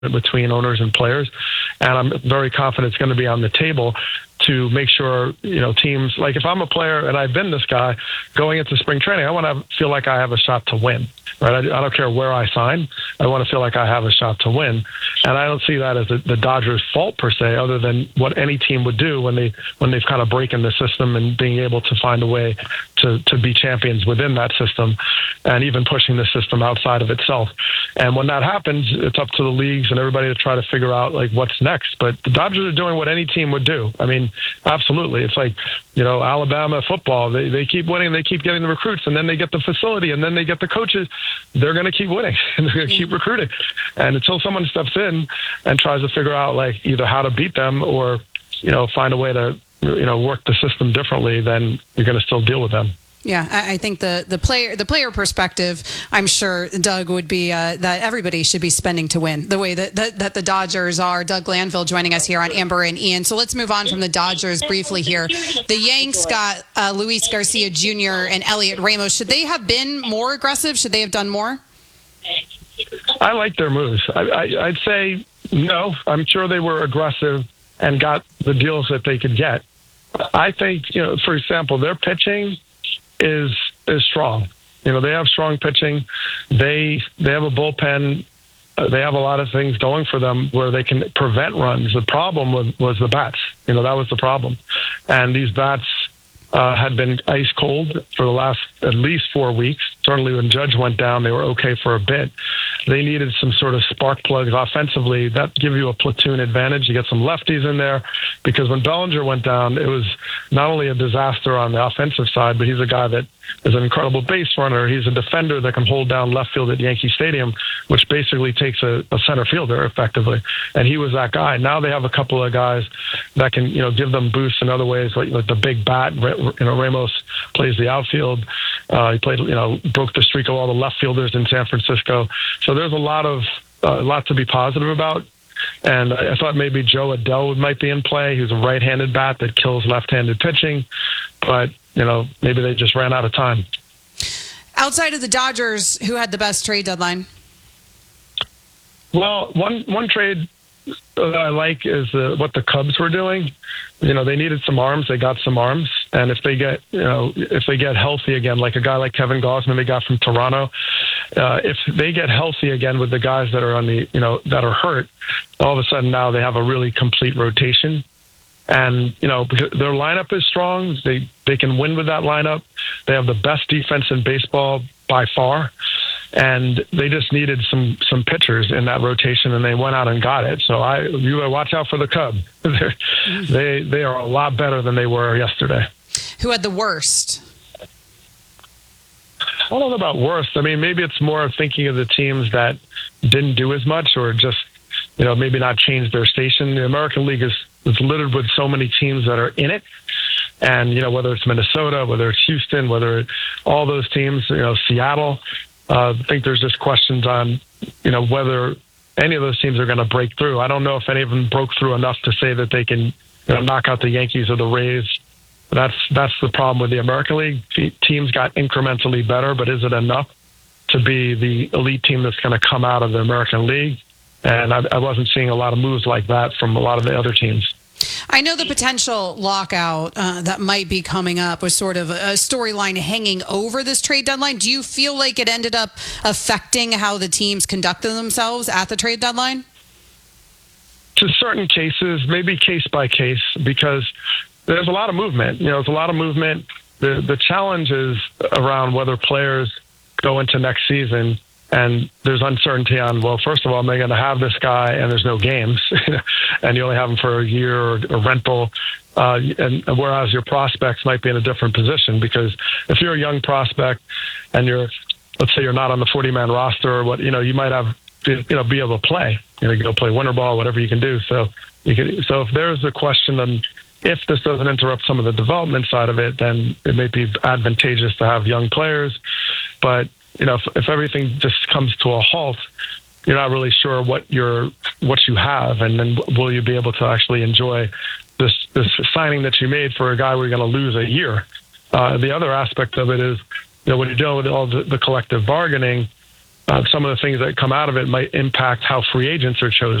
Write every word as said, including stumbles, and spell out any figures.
between owners and players, and I'm very confident it's going to be on the table to make sure, you know, teams, like if I'm a player and I've been this guy going into spring training, I want to feel like I have a shot to win, right? I, I don't care where I sign. I want to feel like I have a shot to win. And I don't see that as a, the Dodgers' fault per se, other than what any team would do when they, when they've kind of breaking the system and being able to find a way to, to be champions within that system and even pushing the system outside of itself. And when that happens, it's up to the leagues and everybody to try to figure out like what's next. But the Dodgers are doing what any team would do. I mean, absolutely. It's like, you know, Alabama football. They they keep winning. They keep getting the recruits, and then they get the facility, and then they get the coaches. They're going to keep winning, and they're going to keep recruiting. And until someone steps in and tries to figure out like either how to beat them or, you know, find a way to, you know, work the system differently, then you're going to still deal with them. Yeah, I think the, the player the player perspective, I'm sure, Doug, would be uh, that everybody should be spending to win the way that, that, that the Dodgers are. Doug Glanville joining us here on Amber and Ian. So let's move on from the Dodgers briefly here. The Yanks got uh, Luis Garcia Junior and Elliot Ramos. Should they have been more aggressive? Should they have done more? I like their moves. I, I, I'd say no. I'm sure they were aggressive and got the deals that they could get. I think, you know, for example, their pitching is is strong. You know, they have strong pitching. They they have a bullpen. Uh, they have a lot of things going for them where they can prevent runs. The problem was, was the bats. You know, that was the problem. And these bats uh, had been ice cold for the last at least four weeks. Certainly when Judge went down, they were okay for a bit. They needed some sort of spark plugs offensively that give you a platoon advantage. You get some lefties in there, because when Bellinger went down, it was not only a disaster on the offensive side, but he's a guy that is an incredible base runner. He's a defender that can hold down left field at Yankee Stadium, which basically takes a, a center fielder effectively. And he was that guy. Now they have a couple of guys that can, you know, give them boosts in other ways, like, like the big bat. You know, Ramos plays the outfield. Uh, he played, you know, broke the streak of all the left fielders in San Francisco. So there's a lot of uh, a lot to be positive about. And I thought maybe Joe Adell might be in play. He's a right-handed bat that kills left-handed pitching. But, you know, maybe they just ran out of time. Outside of the Dodgers, who had the best trade deadline? Well, one one trade that I like is uh, what the Cubs were doing. You know, they needed some arms. They got some arms. And if they get, you know, if they get healthy again, like a guy like Kevin Gausman they got from Toronto, uh, if they get healthy again with the guys that are on the, you know, that are hurt, all of a sudden now they have a really complete rotation. And, you know, their lineup is strong. They they can win with that lineup. They have the best defense in baseball by far. And they just needed some some pitchers in that rotation, and they went out and got it. So I, you gotta watch out for the Cubs. they they are a lot better than they were yesterday. Who had the worst? I don't know about worst. I mean, maybe it's more thinking of the teams that didn't do as much, or just, you know, maybe not change their station. The American League is, is littered with so many teams that are in it. And, you know, whether it's Minnesota, whether it's Houston, whether it, all those teams, you know, Seattle, uh, I think there's just questions on, you know, whether any of those teams are going to break through. I don't know if any of them broke through enough to say that they can, you know, knock out the Yankees or the Rays. That's that's the problem with the American League. Teams got incrementally better, but is it enough to be the elite team that's going to come out of the American League? And I, I wasn't seeing a lot of moves like that from a lot of the other teams. I know the potential lockout uh, that might be coming up was sort of a storyline hanging over this trade deadline. Do you feel like it ended up affecting how the teams conducted themselves at the trade deadline? To certain cases, maybe case by case, because there's a lot of movement. You know, there's a lot of movement. The the challenge is around whether players go into next season and there's uncertainty on, well, first of all, am I going to have this guy and there's no games and you only have him for a year or a rental. Uh, and, and whereas your prospects might be in a different position, because if you're a young prospect and you're, let's say you're not on the forty man roster or what, you know, you might have, you know, be able to play, you know, you go play winter ball, whatever you can do. So you can, so if there's a question on if this doesn't interrupt some of the development side of it, then it may be advantageous to have young players. But, you know, if, if everything just comes to a halt, you're not really sure what you're, what you have, and then will you be able to actually enjoy this this signing that you made for a guy where you're going to lose a year. Uh, the other aspect of it is, you know, when you're dealing with all the, the collective bargaining, uh, some of the things that come out of it might impact how free agents are chosen.